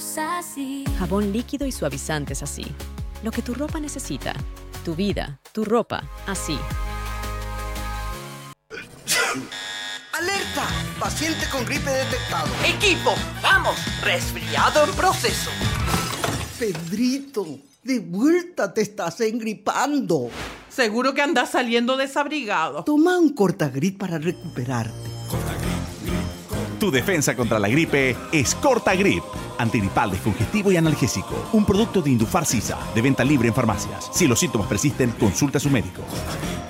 así. Jabón líquido y suavizantes así. Lo que tu ropa necesita. Tu vida, tu ropa, así. ¡Alerta! Paciente con gripe detectado. ¡Equipo! ¡Vamos! ¡Resfriado en proceso! Pedrito, de vuelta te estás engripando. Seguro que andas saliendo desabrigado. Toma un Cortagrit para recuperarte. Tu defensa contra la gripe es Cortagrip. Antigripal, descongestivo y analgésico. Un producto de Indufar Sisa, de venta libre en farmacias. Si los síntomas persisten, consulta a su médico.